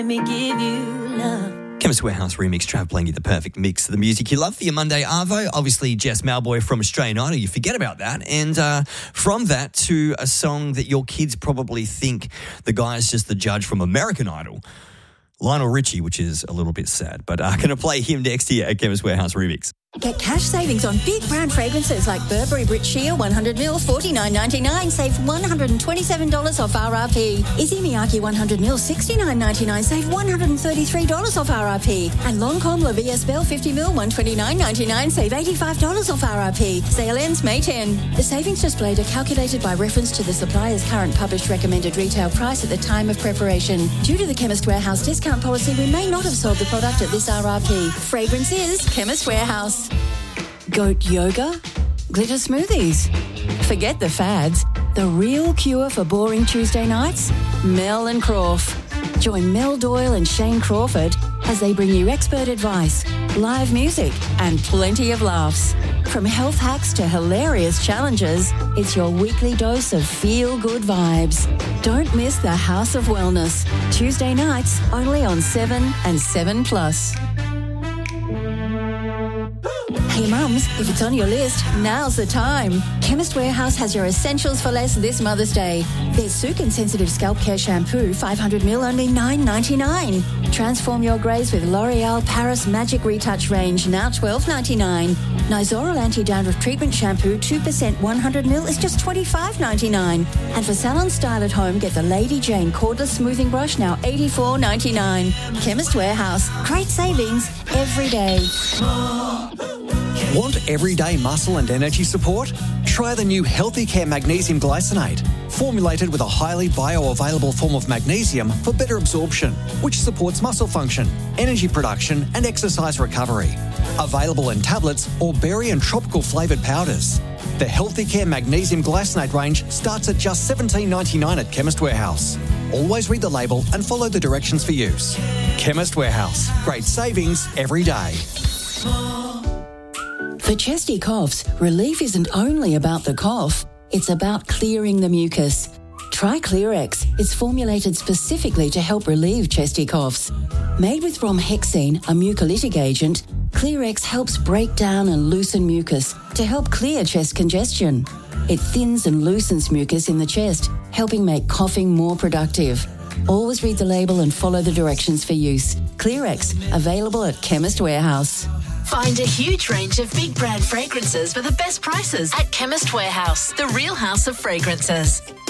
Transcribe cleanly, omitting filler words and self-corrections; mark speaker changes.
Speaker 1: Let me give you love.
Speaker 2: Chemist Warehouse remix, Trav playing you the perfect mix of the music you love for your Monday Arvo. Obviously, Jess Malboy from Australian Idol. You forget about that. And from that to a song that your kids probably think the guy is just the judge from American Idol, Lionel Richie, which is a little bit sad. But going to play him next here at Chemist Warehouse remix.
Speaker 1: Get cash savings on big brand fragrances like Burberry Brit Sheer 100ml, $49.99. Save $127 off RRP. Izzy Miyake 100ml, $69.99. Save $133 off RRP. And Lancôme La Vie Belle 50ml, $129.99. Save $85 off RRP. Sale ends May 10. The savings displayed are calculated by reference to the supplier's current published recommended retail price at the time of preparation. Due to the Chemist Warehouse discount policy, we may not have sold the product at this RRP. Fragrance is Chemist Warehouse. Goat yoga? Glitter smoothies? Forget the fads. The real cure for boring Tuesday nights? Mel and Croft. Join Mel Doyle and Shane Crawford as they bring you expert advice, live music, and plenty of laughs. From health hacks to hilarious challenges, it's your weekly dose of feel-good vibes. Don't miss the House of Wellness. Tuesday nights, only on 7 and 7+. Hey mums, if it's on your list, now's the time. Chemist Warehouse has your essentials for less this Mother's Day. There's Sukin Sensitive Scalp Care Shampoo, 500ml, only $9.99. Transform your greys with L'Oreal Paris Magic Retouch range, now $12.99. Nizoral Anti-Dandruff Treatment Shampoo, 2% 100ml is just $25.99. And for salon style at home, get the Lady Jane Cordless Smoothing Brush, now $84.99. Chemist Warehouse, great savings every day.
Speaker 3: Want everyday muscle and energy support? Try the new Healthy Care Magnesium Glycinate, formulated with a highly bioavailable form of magnesium for better absorption, which supports muscle function, energy production and exercise recovery. Available in tablets or berry and tropical flavoured powders. The Healthy Care Magnesium Glycinate range starts at just $17.99 at Chemist Warehouse. Always read the label and follow the directions for use. Chemist Warehouse. Great savings every day.
Speaker 1: For chesty coughs, relief isn't only about the cough, it's about clearing the mucus. Try Clearex. It's formulated specifically to help relieve chesty coughs. Made with bromhexine, a mucolytic agent, Clearex helps break down and loosen mucus to help clear chest congestion. It thins and loosens mucus in the chest, helping make coughing more productive. Always read the label and follow the directions for use. Clearex, available at Chemist Warehouse.
Speaker 4: Find a huge range of big brand fragrances for the best prices at Chemist Warehouse, the real house of fragrances.